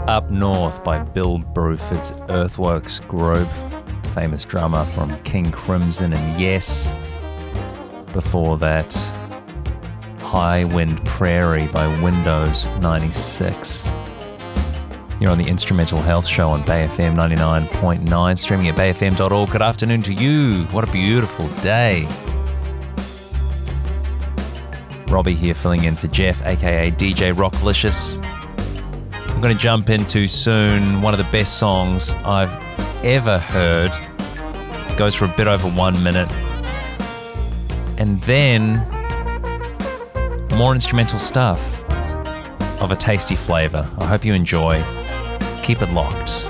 Up North by Bill Bruford's Earthworks Group, famous drummer from King Crimson and Yes. Before that, High Wind Prairie by Windows 96. You're on the Instrumental Health Show on Bay FM 99.9, streaming at bayfm.org. Good afternoon to you. What a beautiful day. Robbie here filling in for Jeff, aka DJ Rocklicious. I'm going to jump into soon one of the best songs I've ever heard. Goes for a bit over 1 minute. And then more instrumental stuff of a tasty flavour. I hope you enjoy. Keep it locked.